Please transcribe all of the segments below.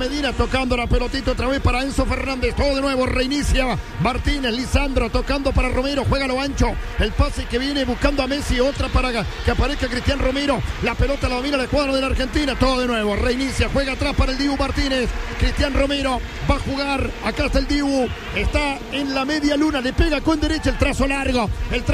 Medina tocando la pelotita otra vez para Enzo Fernández. Todo de nuevo, reinicia Martínez. Lisandro tocando para Romero. Juega lo ancho. El pase que viene buscando a Messi. Otra para que aparezca Cristian Romero. La pelota la domina la escuadra de la Argentina. Todo de nuevo, reinicia. Juega atrás para el Dibu Martínez. Cristian Romero va a jugar. Acá está el Dibu. Está en la media luna. Le pega con derecha el trazo largo.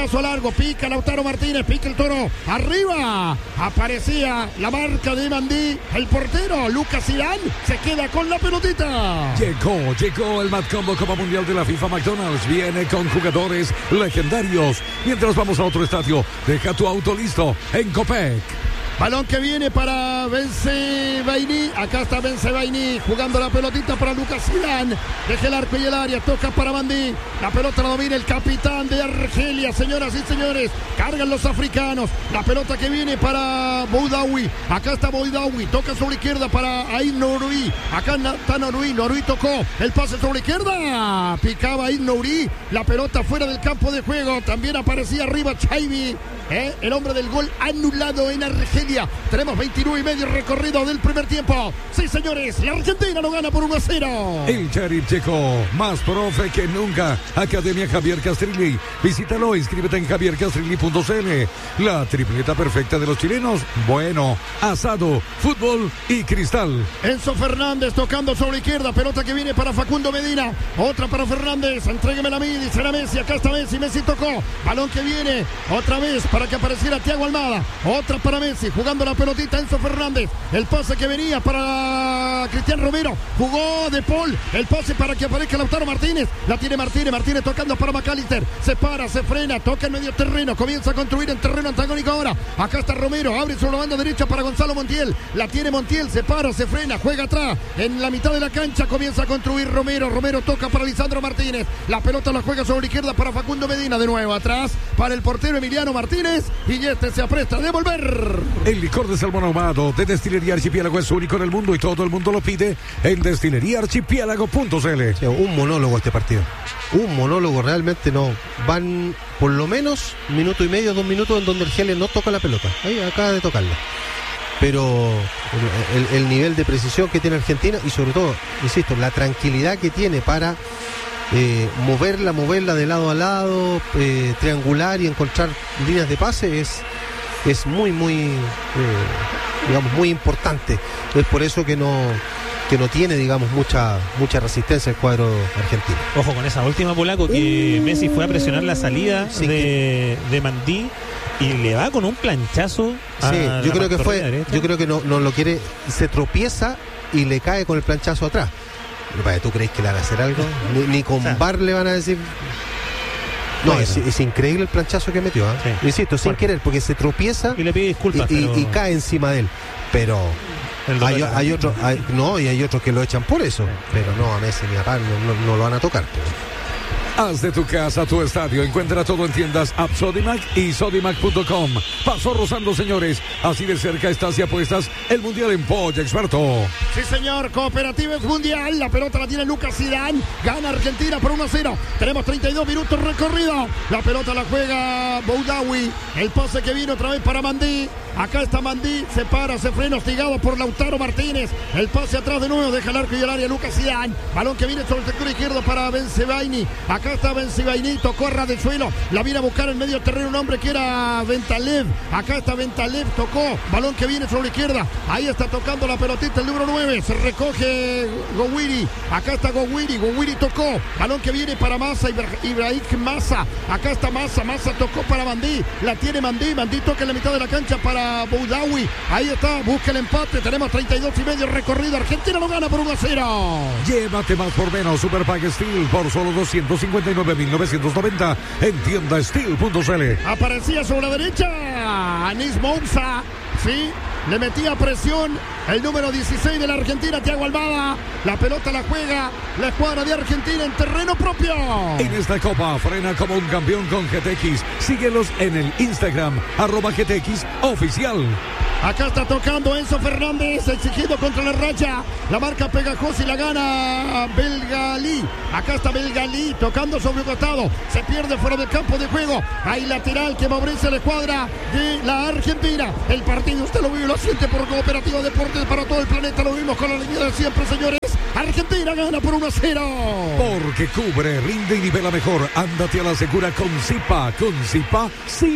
Pica Lautaro Martínez. Pica el Toro. Arriba. Aparecía la marca de Mandí. El portero Lucas Zidane se queda con la pelotita. Llegó el Mad Combo Copa Mundial de la FIFA. McDonald's viene con jugadores legendarios. Mientras vamos a otro estadio, deja tu auto listo en Copec. Balón que viene para Bensebaini. Acá está Bensebaini jugando la pelotita para Lucas Zidane. Deja el arco y el área. Toca para Mandí. La pelota la domina el capitán de Argelia. Señoras y señores, cargan los africanos. La pelota que viene para Boudaoui. Acá está Boudaoui. Toca sobre la izquierda para Aït Nouri. Acá está Nouri. Nouri tocó. El pase sobre la izquierda. Picaba Aït Nouri. La pelota fuera del campo de juego. También aparecía arriba Chaibi. El hombre del gol anulado en Argelia. Tenemos 29 y medio recorrido del primer tiempo. Sí, señores, la Argentina lo gana por 1-0. El Sheriff llegó más profe que nunca. Academia Javier Castrilli. Visítalo, inscríbete en javiercastrilli.cl. La tripleta perfecta de los chilenos. Bueno, asado, fútbol y cristal. Enzo Fernández tocando sobre la izquierda. Pelota que viene para Facundo Medina. Otra para Fernández. Entréguemela a mí, dice la Messi. Acá está Messi. Messi tocó. Balón que viene otra vez para que apareciera Thiago Almada. Otra para Messi, jugando la pelotita Enzo Fernández. El pase que venía para Cristian Romero. Jugó De Paul. El pase para que aparezca Lautaro Martínez. La tiene Martínez. Martínez tocando para McAllister. Se para, se frena, toca en medio terreno. Comienza a construir en terreno antagónico ahora. Acá está Romero. Abre sobre la banda derecha para Gonzalo Montiel. La tiene Montiel. Se para, se frena, juega atrás. En la mitad de la cancha comienza a construir Romero. Romero toca para Lisandro Martínez. La pelota la juega sobre la izquierda para Facundo Medina. De nuevo atrás para el portero Emiliano Martínez. Y este se apresta a devolver. El licor de salmón ahumado de Destilería Archipiélago es único en el mundo y todo el mundo lo pide en destileriaarchipiélago.cl. Sí, un monólogo este partido. Un monólogo, realmente no. Van por lo menos 1 minuto y medio, 2 minutos en donde Argelia no toca la pelota. Ahí acaba de tocarla. Pero el nivel de precisión que tiene Argentina y sobre todo, insisto, la tranquilidad que tiene para moverla de lado a lado, triangular y encontrar líneas de pase es muy digamos muy importante. Es por eso que no tiene, digamos, mucha resistencia el cuadro argentino. Ojo con esa última, Polaco, que Messi fue a presionar la salida de Mandí y le va con un planchazo. Yo creo que no lo quiere, se tropieza y le cae con el planchazo atrás. ¿Tú crees que le van a hacer algo? Ni con VAR le van a decir. No, es increíble el planchazo que metió, ¿eh? Sí. Insisto, sin querer, porque se tropieza y le pide disculpas y cae encima de él. Pero hay otros que lo echan por eso. Pero no, a Messi ni a Pablo no lo van a tocar. Haz de tu casa tu estadio. Encuentra todo en tiendas App Sodimac y Sodimac.com. Pasó rozando, señores. Así de cerca estás y apuestas el Mundial en Polla Experto. Sí, señor. Cooperativa es Mundial. La pelota la tiene Lucas Zidane. Gana Argentina por 1-0. Tenemos 32 minutos recorrido. La pelota la juega Boudaoui. El pase que viene otra vez para Mandí. Acá está Mandí. Se para, se frena, hostigado por Lautaro Martínez. El pase atrás de nuevo. Deja el arco y el área Lucas Zidane. Balón que viene sobre el sector izquierdo para Bensebaini. Acá está Bensebaini, tocó ras del suelo, la viene a buscar en medio terreno un hombre que era Ventalev. Acá está Ventalev, tocó, balón que viene sobre la izquierda, ahí está tocando la pelotita el número 9, se recoge Gowiri, acá está Gowiri tocó, balón que viene para Massa, Ibrahim Massa, acá está Massa tocó para Mandí, la tiene Mandí toca en la mitad de la cancha para Boudaoui, ahí está, busca el empate, tenemos 32 y medio recorrido, Argentina lo gana por 1-0. Llévate más por menos, Super Pack Steel por solo 259.990 en tiendasteel.cl. Aparecía sobre la derecha Anis Moussa, sí, le metía presión el número 16 de la Argentina, Thiago Almada. La pelota la juega la escuadra de Argentina en terreno propio. En esta copa frena como un campeón con GTX. Síguelos en el Instagram @GTX oficial. Acá está tocando Enzo Fernández, exigido contra la raya. La marca pegajosa y la gana Belgalí. Acá está Belgalí tocando sobre el costado. Se pierde fuera del campo de juego. Hay lateral que favorece la escuadra de la Argentina. El partido usted lo vive y lo siente por Cooperativa Deportes para todo el planeta. Lo vimos con la alegría de siempre, señores. Argentina gana por 1-0. Porque cubre, rinde y nivela mejor. Ándate a la segura con Zipa. Con Zipa,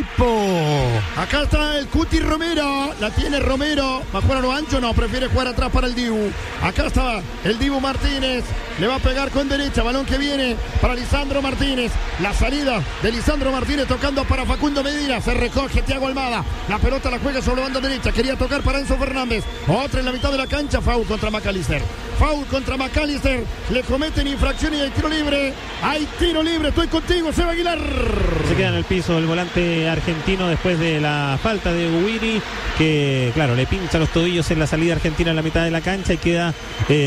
Zipo. Acá está el Cuti Romero. La tiene Romero. ¿Va a jugar a lo ancho? No, prefiere jugar atrás para el Dibu. Acá está el Dibu Martínez. Le va a pegar con derecha. Balón que viene para Lisandro Martínez. La salida de Lisandro Martínez tocando para Facundo Medina. Se recoge Thiago Almada. La pelota la juega sobre banda derecha. Quería tocar para Enzo Fernández. Otra en la mitad de la cancha. Foul contra McAllister. Foul contra McAllister. Le cometen infracción y hay tiro libre. Hay tiro libre. Estoy contigo, Seba Aguilar. Se queda en el piso el volante argentino después de la falta de Guiri, que claro, le pincha los tobillos en la salida argentina en la mitad de la cancha y queda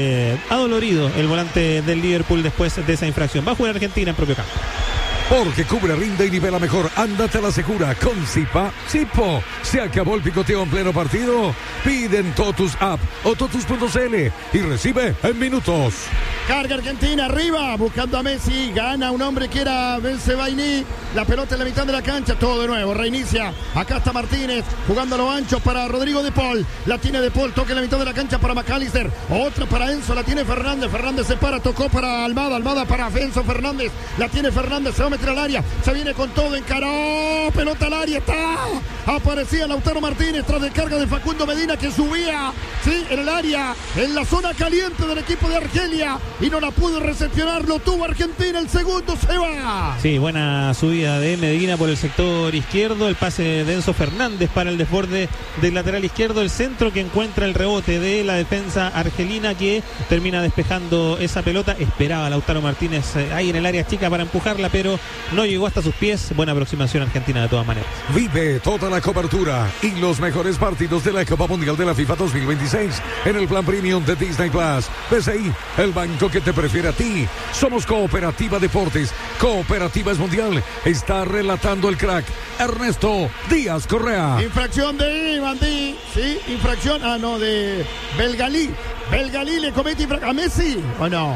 adolorido el volante del Liverpool después de esa infracción. Va a jugar Argentina en propio campo. Porque cubre, rinde y nivela mejor. Ándate a la segura con Zipa, Zipo. Se acabó el picoteo en pleno partido. Pide en Totus App o Totus.cl y recibe en minutos. Carga Argentina arriba, buscando a Messi. Gana un hombre que era Bensebaini. La pelota en la mitad de la cancha. Todo de nuevo, reinicia. Acá está Martínez, jugando a lo ancho para Rodrigo de Paul. La tiene de Paul, toca en la mitad de la cancha para McAllister. Otra para Enzo, la tiene Fernández. Fernández se para, tocó para Almada. Almada para Enzo Fernández. La tiene Fernández, se va a meter al área. Se viene con todo, encaró. Pelota al área, está. Aparecía Lautaro Martínez tras descarga de Facundo Medina que subía, sí, en el área, en la zona caliente del equipo de Argelia. Y no la pudo recepcionar, lo tuvo Argentina, el segundo se va. Sí, buena subida de Medina por el sector izquierdo, el pase de Enzo Fernández para el desborde del lateral izquierdo, el centro que encuentra el rebote de la defensa argelina que termina despejando esa pelota. Esperaba Lautaro Martínez ahí en el área chica para empujarla, pero no llegó hasta sus pies. Buena aproximación argentina de todas maneras. Vive toda la cobertura y los mejores partidos de la Copa Mundial de la FIFA 2026 en el plan premium de Disney Plus. BCI, el banco que te prefiere a ti. Somos Cooperativa Deportes. Cooperativa es mundial. Está relatando el crack Ernesto Díaz Correa. Infracción de Bandí, sí, infracción, de Belgalí. Belgalí le comete infracción a Messi, ¿o no?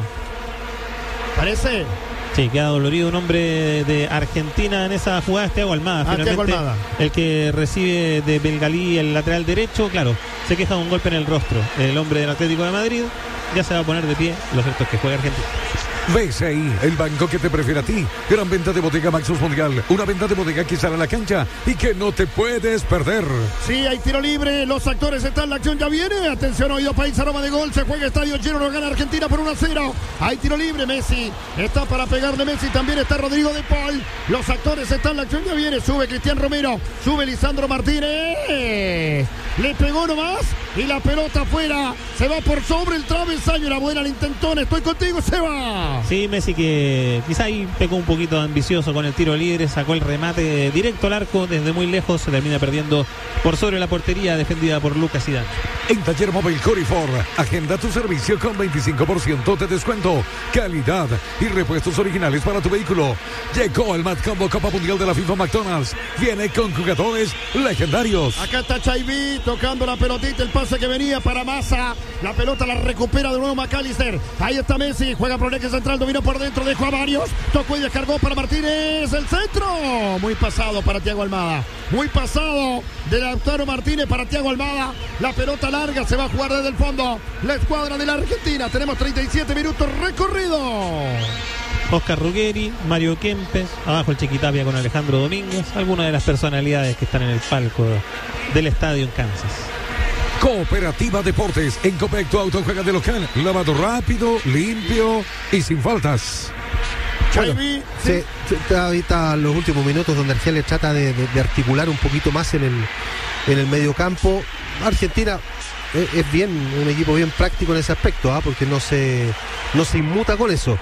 Parece. Sí, queda dolorido un hombre de Argentina en esa jugada, es Thiago Almada. Finalmente, Thiago Almada. El que recibe de Belgalí el lateral derecho, claro, se queja de un golpe en el rostro. El hombre del Atlético de Madrid ya se va a poner de pie. Lo cierto es que juega Argentina. BCI, el banco que te prefiere a ti. Gran venta de bodega Maxus Mundial. Una venta de bodega que sale a la cancha y que no te puedes perder. Sí, hay tiro libre. Los actores están, la acción ya viene. Atención, oído país, aroma de gol. Se juega estadio lleno, lo gana Argentina por 1-0. Hay tiro libre, Messi. Está para pegarle Messi. También está Rodrigo de Paul. Los actores están, la acción ya viene. Sube Cristian Romero. Sube Lisandro Martínez. Le pegó nomás y la pelota afuera. Se va por sobre el travesaño. Era buena la intentona. Estoy contigo, Seba. Sí, Messi que quizá ahí pecó un poquito ambicioso con el tiro libre, sacó el remate directo al arco desde muy lejos, se termina perdiendo por sobre la portería defendida por Lucas Zidane. En Taller Móvil Corifor, agenda tu servicio con 25% de descuento, calidad y repuestos originales para tu vehículo. Llegó el Mad Combo Copa Mundial de la FIFA McDonald's, viene con jugadores legendarios. Acá está Chaiví tocando la pelotita, el pase que venía para Massa, la pelota la recupera de nuevo McAllister, ahí está Messi, juega por el eje central, dominó por dentro, dejó a varios, tocó y descargó para Martínez, el centro, muy pasado para Thiago Almada, muy pasado de Lautaro Martínez para Thiago Almada, la pelota larga se va a jugar desde el fondo, la escuadra de la Argentina, tenemos 37 minutos recorrido. Oscar Ruggeri, Mario Kempes, abajo el Chiquitapia con Alejandro Domínguez, algunas de las personalidades que están en el palco del estadio en Kansas. Cooperativa Deportes, en Copec tu auto juega de local, lavado rápido, limpio y sin faltas. Bueno, sí, ahorita los últimos minutos donde Argelia trata de articular un poquito más en el medio campo. Argentina es bien, un equipo bien práctico en ese aspecto, porque no se inmuta con eso.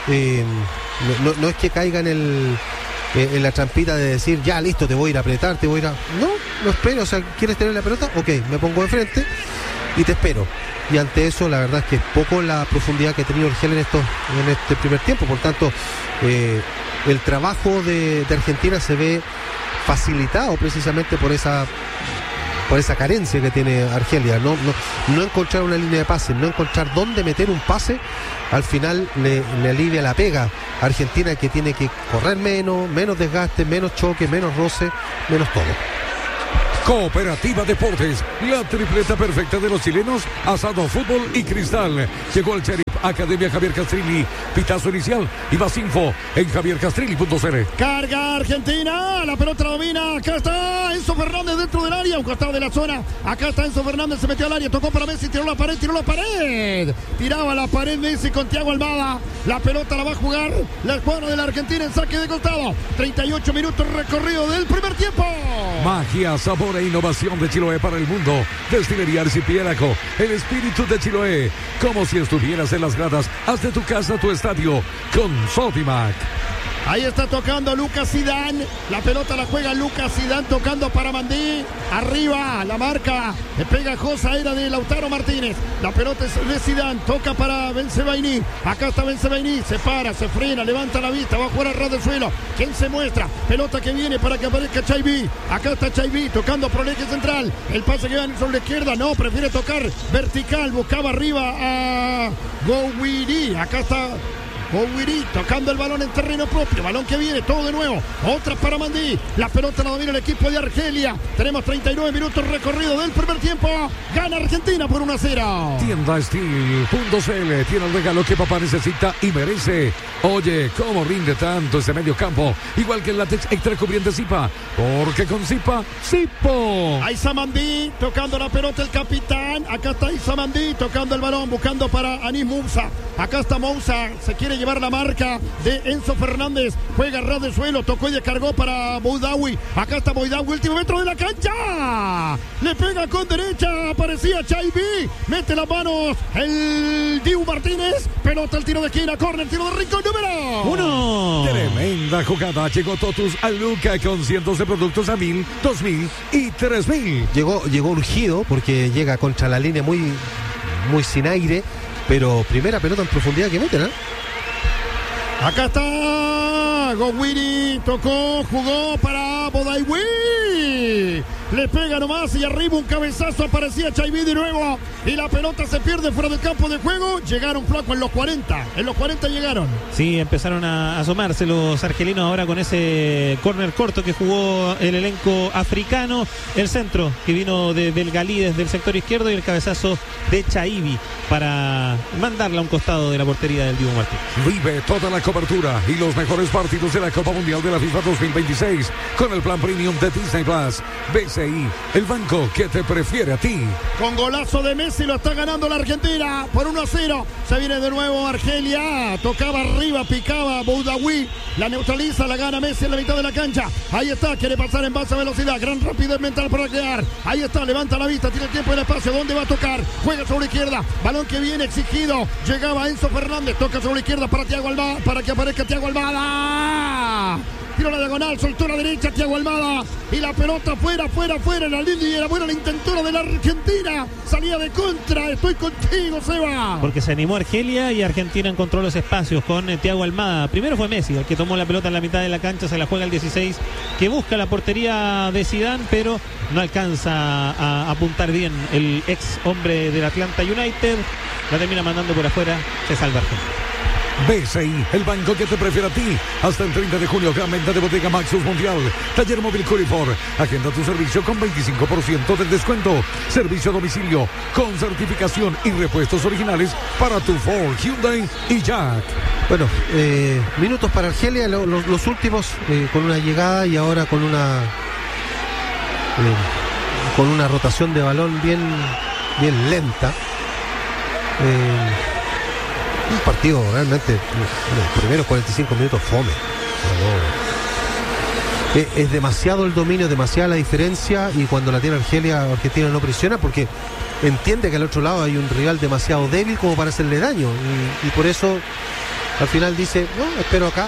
No es que caiga en la trampita de decir, ya listo, te voy a ir a apretar, no espero, o sea, ¿quieres tener la pelota? Ok, me pongo de frente y te espero. Y ante eso la verdad es que es poco la profundidad que ha tenido Argelia en este primer tiempo, por tanto el trabajo de Argentina se ve facilitado precisamente por esa carencia que tiene Argelia, no encontrar una línea de pase, no encontrar dónde meter un pase, al final le alivia la pega a Argentina, que tiene que correr menos desgaste, menos choque, menos roce, menos todo. Cooperativa Deportes, la tripleta perfecta de los chilenos, asado, fútbol y cristal. Llegó el Sheriff Academia Javier Castrilli, pitazo inicial y más info en javiercastrilli.cl. Carga Argentina, la pelota la domina, acá está Enzo Fernández dentro del área, un costado de la zona, acá está Enzo Fernández, se metió al área, tocó para Messi, tiró la pared, tiraba la pared Messi con Thiago Almada, la pelota la va a jugar la escuadra de la Argentina en saque de costado, 38 minutos recorrido del primer tiempo. Magia, sabor e innovación de Chiloé para el mundo. Destilería Arcipiélago, el espíritu de Chiloé, como si estuvieras en las gradas. Haz de tu casa tu estadio con Sodimac. Ahí está tocando Lucas Zidane. La pelota la juega Lucas Zidane tocando para Mandí. Arriba la marca pegajosa era de Lautaro Martínez. La pelota es de Zidane. Toca para Bensebaini. Acá está Bensebaini. Se para, se frena, levanta la vista. Va a jugar a ras del suelo. ¿Quién se muestra? Pelota que viene para que aparezca Chaiví. Acá está Chaiví tocando por el eje central. El pase que va sobre la izquierda. No, prefiere tocar vertical. Buscaba arriba a Gouiri. Acá está Gouiri tocando el balón en terreno propio, balón que viene, todo de nuevo, otra para Mandí, la pelota la domina el equipo de Argelia, tenemos 39 minutos recorrido del primer tiempo, gana Argentina por 1-0. Tienda Steel.cl tiene el regalo que papá necesita y merece. Oye, cómo rinde tanto ese medio campo, igual que el látex extra cubriente Zipa, porque con Zipa, Zipo. Ahí está Mandí, tocando la pelota el capitán, acá está Isa Mandí, tocando el balón, buscando para Anis Moussa, acá está Moussa, se quiere llevar la marca de Enzo Fernández, juega ras de suelo, tocó y descargó para Boudaoui, acá está Boudaoui, último metro de la cancha, le pega con derecha, aparecía Chaiví, mete las manos el Dibu Martínez, pelota al tiro de esquina, córner, tiro de rincón, número 1. Tremenda jugada, llegó Totus a Luca con cientos de productos a 1000, 2000 y 3000. Llegó urgido porque llega contra la línea muy sin aire, pero primera pelota en profundidad que meten, ¿eh? Acá está Gouiri, tocó, jugó para Boudaoui, le pega nomás y arriba un cabezazo, aparecía Chaiví de nuevo y la pelota se pierde fuera del campo de juego. Llegaron Flaco en los 40 llegaron. Sí, empezaron a asomarse los argelinos ahora con ese córner corto que jugó el elenco africano, el centro que vino de Belgalí desde el sector izquierdo y el cabezazo de Chaiví para mandarla a un costado de la portería del Dibu Martínez. Vive toda la cobertura y los mejores partidos de la Copa Mundial de la FIFA 2026 con el plan premium de Disney Plus. BCI, el banco que te prefiere a ti. Con golazo de Messi lo está ganando la Argentina por 1-0. Se viene de nuevo Argelia, tocaba arriba, picaba Boudaoui, la neutraliza, la gana Messi en la mitad de la cancha. Ahí está, quiere pasar en base a velocidad, gran rapidez mental para crear. Ahí está, levanta la vista, tiene tiempo y el espacio, ¿dónde va a tocar? Juega sobre la izquierda, balón que viene exigido, llegaba Enzo Fernández, toca sobre la izquierda para Thiago Almada, para que aparezca Thiago Almada. Tiro la diagonal, soltó la derecha Thiago Almada y la pelota fuera, en la línea y era buena la intentura de la Argentina. Salía de contra, estoy contigo, Seba. Porque se animó Argelia y Argentina encontró los espacios con Thiago Almada. Primero fue Messi, el que tomó la pelota en la mitad de la cancha, se la juega el 16, que busca la portería de Zidane, pero no alcanza a apuntar bien el ex hombre del Atlanta United. La termina mandando por afuera, se salva Argentina. BCI, el banco que te prefiere a ti. Hasta el 30 de junio, gran venta de Bodega Maxus Mundial. Taller móvil Curifor. Agenda tu servicio con 25% de descuento. Servicio a domicilio con certificación y repuestos originales para tu Ford, Hyundai y Jack. Bueno, minutos para Argelia, los últimos con una llegada y ahora con una rotación de balón bien lenta. Un partido realmente, los primeros 45 minutos fome. Es demasiado el dominio, demasiada la diferencia, y cuando la tiene Argentina no presiona porque entiende que al otro lado hay un rival demasiado débil como para hacerle daño, y por eso al final dice, no, espero acá.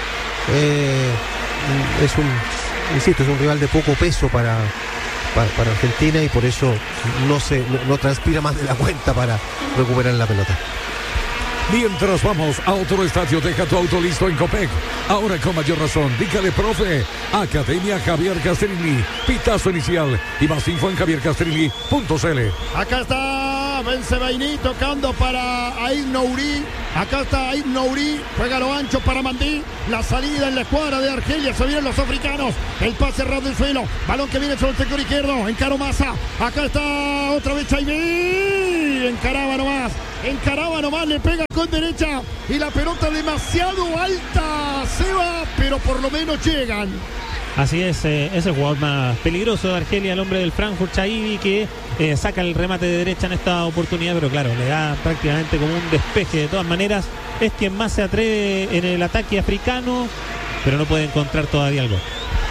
Es un rival de poco peso para Argentina, y por eso no transpira más de la cuenta para recuperar la pelota. Mientras vamos a otro estadio, deja tu auto listo en Copec. Ahora con mayor razón, dígale profe. Academia Javier Castrilli, pitazo inicial y más info en javiercastrilli.cl. Acá está está Bensebaini tocando para Aid Nouri. Acá está Aid Nouri. Juega lo ancho para Mandí. La salida en la escuadra de Argelia. Se vienen los africanos. El pase ras del suelo. Balón que viene sobre el sector izquierdo. Encaro Massa. Acá está otra vez Chaibi. Encaraba nomás. Le pega con derecha. Y la pelota demasiado alta. Se va, pero por lo menos llegan. Así es el jugador más peligroso de Argelia, el hombre del Frankfurt, Chaibi, que saca el remate de derecha en esta oportunidad, pero claro, le da prácticamente como un despeje. De todas maneras, es quien más se atreve en el ataque africano, pero no puede encontrar todavía el gol.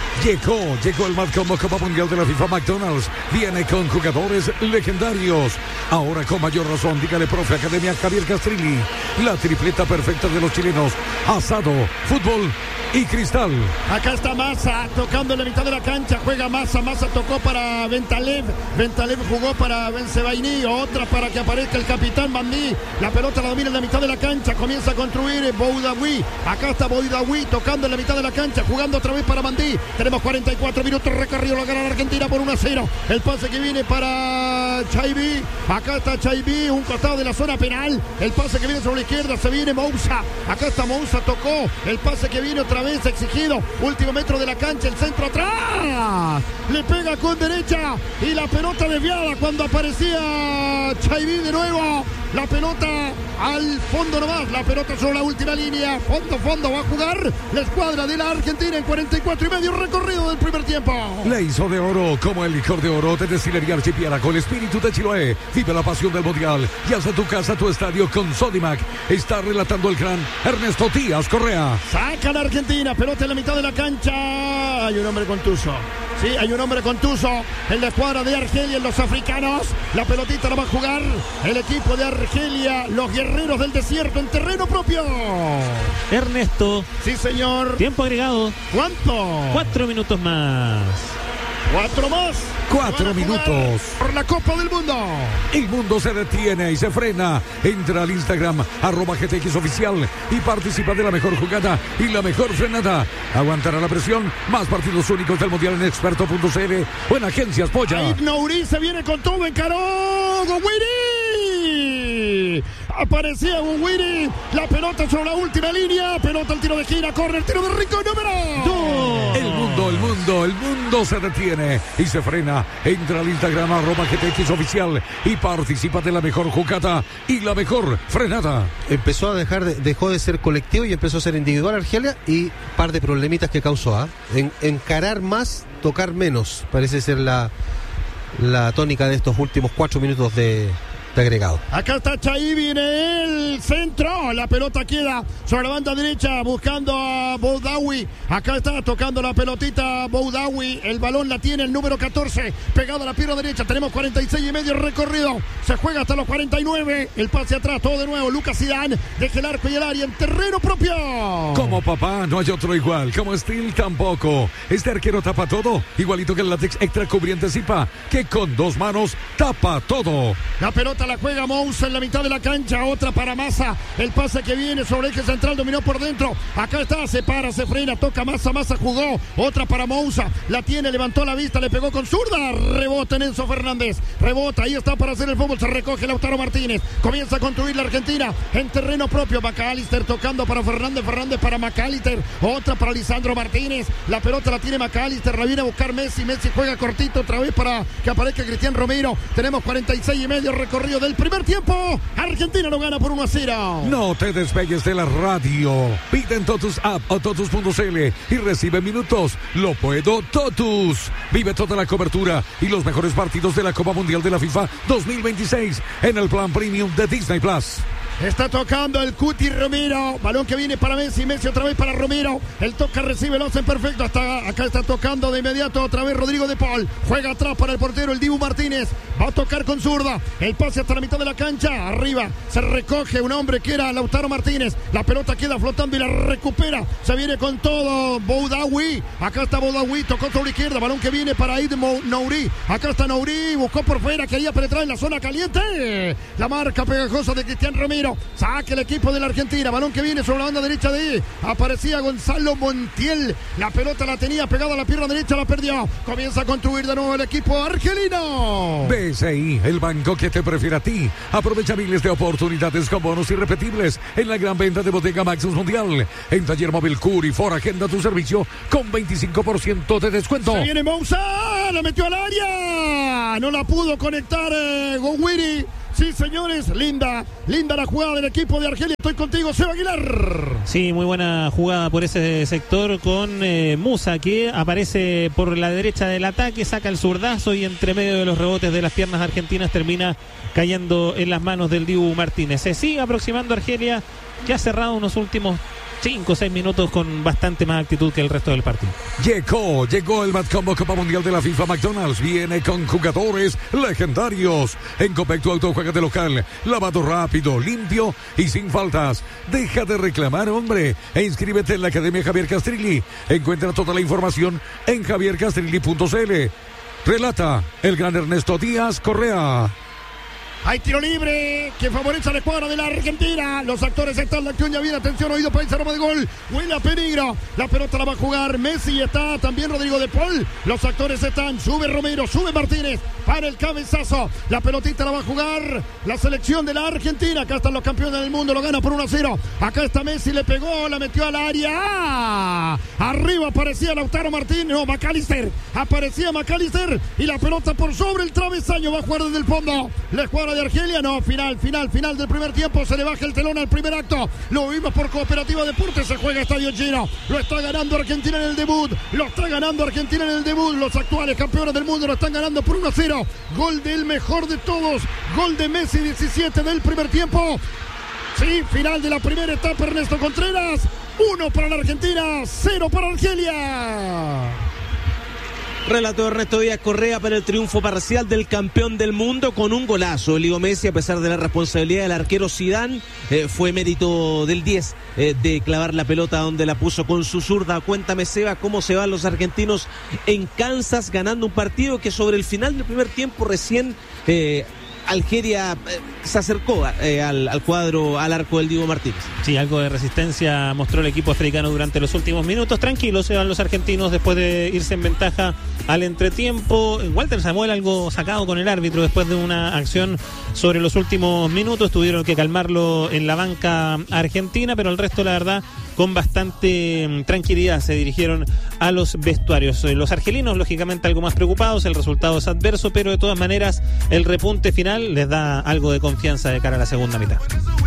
Llegó el más como Copa Mundial de la FIFA. McDonald's viene con jugadores legendarios. Ahora con mayor razón, dígale profe Academia Javier Castrilli. La tripleta perfecta de los chilenos: asado, fútbol y cristal. Acá está Massa tocando en la mitad de la cancha. Juega Massa tocó para Ventalev jugó para Bensebaini. Otra para que aparezca el capitán Mandí. La pelota la domina en la mitad de la cancha. Comienza a construir Boudaoui. Acá está Boudaoui tocando en la mitad de la cancha, jugando otra vez para Mandí. Tenemos 44 minutos recorrido, la gana la Argentina por 1-0. El pase que viene para Chaibi. Acá está Chaibi, un costado de la zona penal. El pase que viene sobre la izquierda, se viene Moussa. Acá está Moussa, tocó. El pase que viene otra vez exigido. Último metro de la cancha, el centro atrás. Le pega con derecha y la pelota desviada cuando aparecía Chaibi de nuevo. La pelota al fondo nomás. La pelota sobre la última línea. Fondo va a jugar la escuadra de la Argentina en 44 y medio recorrido del primer tiempo. Le hizo de oro como el licor de oro de Destilería Archipiélago con el espíritu de Chiloé. Vive la pasión del mundial y haz de tu casa tu estadio con Sodimac. Está relatando el gran Ernesto Díaz Correa. Saca la Argentina, pelota en la mitad de la cancha. Hay un hombre contuso. Sí, hay un hombre contuso en la escuadra de Argelia, en los africanos. La pelotita la va a jugar el equipo de Argelia, los guerreros del desierto en terreno propio. Ernesto. Sí, señor. Tiempo agregado. ¿Cuánto? 4 minutos más. 4 más. 4 minutos. Por la Copa del Mundo. El mundo se detiene y se frena. Entra al Instagram @GTX Oficial y participa de la mejor jugada y la mejor frenada. Aguantará la presión. Más partidos únicos del mundial en experto.cl o en Agencias Polla. Aid Nouri se viene con todo, encaró Gouiri. Aparecía Gouiri. La pelota sobre la última línea. Pelota al tiro de gira. Corre el tiro de Rico. Número 2. El mundo se detiene y se frena. Entra al Instagram @GTX Oficial y participa de la mejor jugada y la mejor frenada. Dejó de ser colectivo y empezó a ser individual Argelia, y par de problemitas que causó. Encarar más, tocar menos. Parece ser la tónica de estos últimos 4 minutos de agregado. Acá está Chaibi en el centro. La pelota queda sobre la banda derecha buscando a Boudaoui. Acá está tocando la pelotita Boudaoui. El balón la tiene el número 14 pegado a la pierna derecha. Tenemos 46 y medio recorrido. Se juega hasta los 49. El pase atrás, todo de nuevo. Lucas Zidane deja el arco y el área en terreno propio. Como papá no hay otro igual. Como Steel tampoco. Este arquero tapa todo. Igualito que el látex extra cubriente Zipa, que con 2 manos tapa todo. La pelota la juega Moussa en la mitad de la cancha. Otra para Massa. El pase que viene sobre el eje central, dominó por dentro. Acá está, se para, se frena, toca Massa jugó. Otra para Moussa. La tiene, levantó la vista, le pegó con zurda. Rebota en Enzo Fernández. Rebota, ahí está para hacer el fútbol. Se recoge Lautaro Martínez. Comienza a construir la Argentina en terreno propio. McAllister tocando para Fernández. Fernández para McAllister. Otra para Lisandro Martínez. La pelota la tiene McAllister. La viene a buscar Messi. Messi juega cortito otra vez para que aparezca Cristian Romero. Tenemos 46 y medio recorrido del primer tiempo. Argentina lo gana por 1-0. No te despegues de la radio. Pide en Totus App o Totus.cl y recibe minutos. Lo puedo Totus. Vive toda la cobertura y los mejores partidos de la Copa Mundial de la FIFA 2026 en el plan premium de Disney Plus. Está tocando el Cuti Romero. Balón que viene para Messi. Messi otra vez para Romero. El toca, recibe, lo hacen perfecto. Hasta acá está tocando de inmediato otra vez Rodrigo de Paul. Juega atrás para el portero, el Dibu Martínez. Va a tocar con zurda. El pase hasta la mitad de la cancha. Arriba se recoge un hombre que era Lautaro Martínez. La pelota queda flotando y la recupera. Se viene con todo Boudaoui. Acá está Boudaoui. Tocó sobre la izquierda. Balón que viene para Aid Nouri. Acá está Nouri. Buscó por fuera. Quería penetrar en la zona caliente. La marca pegajosa de Cristian Romero. 0. Saque el equipo de la Argentina. Balón que viene sobre la banda derecha de ahí. Aparecía Gonzalo Montiel. La pelota la tenía pegada a la pierna derecha, la perdió. Comienza a construir de nuevo el equipo argelino. BCI, el banco que te prefiere a ti. Aprovecha miles de oportunidades con bonos irrepetibles en la gran venta de Bodega Maxus Mundial. En Taller Móvil Curi For agenda tu servicio con 25% de descuento. Se viene Moussa, la metió al área. No la pudo conectar Gowiri. Sí, señores, linda la jugada del equipo de Argelia. Estoy contigo, Seba Aguilar. Sí, muy buena jugada por ese sector con Musa, que aparece por la derecha del ataque, saca el zurdazo y entre medio de los rebotes de las piernas argentinas termina cayendo en las manos del Dibu Martínez. Se sigue aproximando Argelia, que ha cerrado unos últimos 5 o 6 minutos con bastante más actitud que el resto del partido. Llegó el Matcombo Copa Mundial de la FIFA McDonald's. Viene con jugadores legendarios. En Copec tu auto juega de local. Lavado rápido, limpio y sin faltas. Deja de reclamar, hombre. E inscríbete en la Academia Javier Castrilli. Encuentra toda la información en javiercastrilli.cl. Relata el gran Ernesto Díaz Correa. Hay tiro libre que favorece a la escuadra de la Argentina. Los actores están en la acción, ya viene, atención, oído, país, aroma de gol. Huele a peligro. La pelota la va a jugar Messi, está también Rodrigo de Paul. Los actores están, sube Romero, sube Martínez para el cabezazo. La pelotita la va a jugar la selección de la Argentina. Acá están los campeones del mundo, lo gana por 1-0. Acá está Messi, le pegó, la metió al área. Arriba aparecía Lautaro Martínez, no, McAllister. Aparecía McAllister y la pelota por sobre el travesaño va a jugar desde el fondo. La escuadra de Argelia, no, final del primer tiempo, se le baja el telón al primer acto. Lo vimos por Cooperativa Deportes, se juega Estadio Chino. Lo está ganando Argentina en el debut. Los actuales campeones del mundo lo están ganando por 1-0. Gol del mejor de todos. Gol de Messi, 17 del primer tiempo. Sí, final de la primera etapa, Ernesto Contreras. 1 para la Argentina, 0 para Argelia. Relató Ernesto Díaz Correa para el triunfo parcial del campeón del mundo con un golazo. Leo Messi, a pesar de la responsabilidad del arquero Zidane, fue mérito del 10 de clavar la pelota donde la puso con su zurda. Cuéntame, Seba, cómo se van los argentinos en Kansas ganando un partido que sobre el final del primer tiempo recién Algeria se acercó al cuadro, al arco del Dibu Martínez. Sí, algo de resistencia mostró el equipo africano durante los últimos minutos. Tranquilos se van los argentinos después de irse en ventaja al entretiempo. Walter Samuel algo sacado con el árbitro después de una acción sobre los últimos minutos. Tuvieron que calmarlo en la banca argentina, pero el resto, la verdad, con bastante tranquilidad se dirigieron a los vestuarios. Los argelinos, lógicamente, algo más preocupados. El resultado es adverso, pero de todas maneras el repunte final les da algo de confianza de cara a la segunda mitad.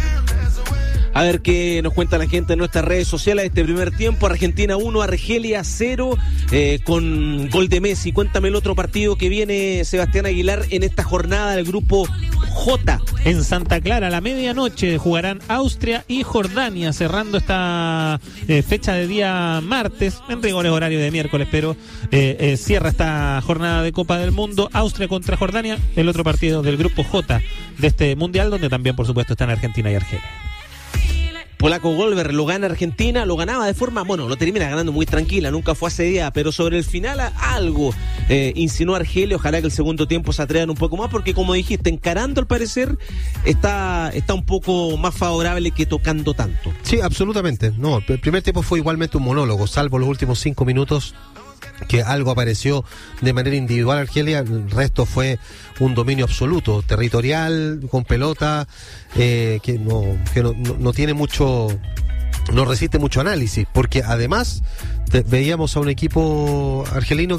A ver qué nos cuenta la gente en nuestras redes sociales. Este primer tiempo, Argentina 1, Argelia 0, con gol de Messi. Cuéntame el otro partido que viene, Sebastián Aguilar, en esta jornada del grupo J. En Santa Clara, a la medianoche, jugarán Austria y Jordania, cerrando esta fecha de día martes, en rigor es horario de miércoles, pero cierra esta jornada de Copa del Mundo. Austria contra Jordania, el otro partido del grupo J de este mundial, donde también, por supuesto, están Argentina y Argelia. Polaco Golver lo gana Argentina, lo ganaba de forma, lo termina ganando muy tranquila, nunca fue asediada, pero sobre el final algo insinuó Argelia. Ojalá que el segundo tiempo se atrevan un poco más, porque como dijiste, encarando al parecer está un poco más favorable que tocando tanto. Sí, absolutamente. No, el primer tiempo fue igualmente un monólogo, salvo los últimos 5 minutos que algo apareció de manera individual Argelia. El resto fue un dominio absoluto, territorial, con pelota, que no tiene mucho, no resiste mucho análisis, porque además veíamos a un equipo argelino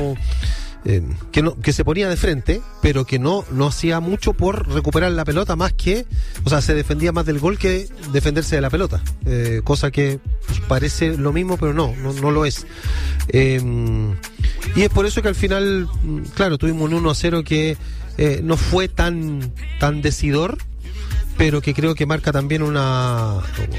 que se ponía de frente, pero que no hacía mucho por recuperar la pelota, más que, se defendía más del gol que defenderse de la pelota, cosa que parece lo mismo, pero no lo es. Y es por eso que al final, claro, tuvimos un 1-0 que no fue tan decidor, pero que creo que marca también una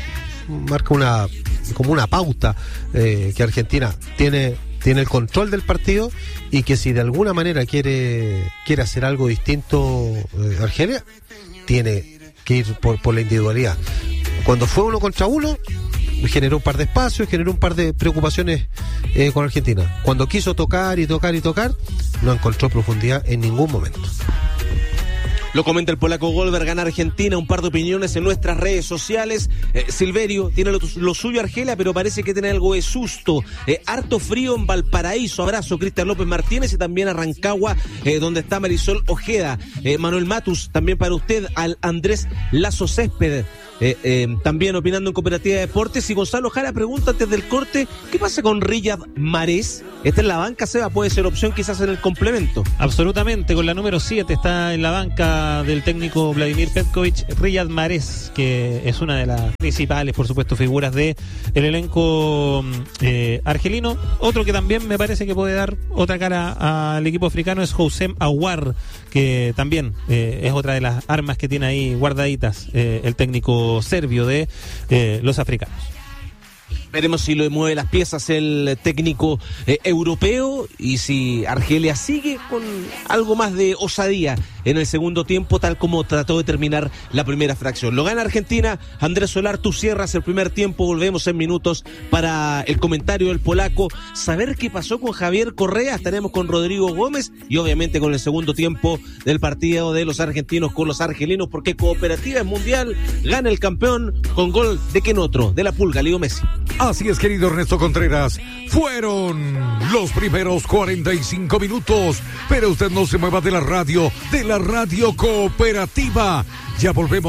pauta, que Argentina tiene el control del partido, y que si de alguna manera quiere hacer algo distinto Argelia, tiene que ir por la individualidad. Cuando fue 1 contra 1, generó un par de espacios, generó un par de preocupaciones con Argentina. Cuando quiso tocar, no encontró profundidad en ningún momento. Lo comenta el polaco Goldberg, gana Argentina, un par de opiniones en nuestras redes sociales. Silverio tiene lo suyo Argelia, pero parece que tiene algo de susto. Harto frío en Valparaíso, abrazo Cristian López Martínez y también a Rancagua, donde está Marisol Ojeda. Manuel Matus, también para usted, al Andrés Lazo Césped. También opinando en Cooperativa de Deportes. Y Gonzalo Jara pregunta antes del corte, ¿qué pasa con Riyad Mahrez? Está en la banca, Seba, puede ser opción quizás en el complemento. Absolutamente, con la número 7 está en la banca del técnico Vladimir Petkovic, Riyad Mahrez, que es una de las principales, por supuesto, figuras de el elenco argelino. Otro que también me parece que puede dar otra cara al equipo africano es Houssem Aouar, que también es otra de las armas que tiene ahí guardaditas el técnico serbio de los africanos. Veremos si lo mueve las piezas el técnico europeo y si Argelia sigue con algo más de osadía en el segundo tiempo, tal como trató de terminar la primera fracción. Lo gana Argentina. Andrés Solar, tú cierras el primer tiempo. Volvemos en minutos para el comentario del polaco. Saber qué pasó con Javier Correa. Estaremos con Rodrigo Gómez y obviamente con el segundo tiempo del partido de los argentinos con los argelinos, porque Cooperativa es mundial. Gana el campeón con gol de quién otro, de la Pulga, Leo Messi. Así es, querido Ernesto Contreras. Fueron los primeros 45 minutos, pero usted no se mueva de la radio Cooperativa. Ya volvemos.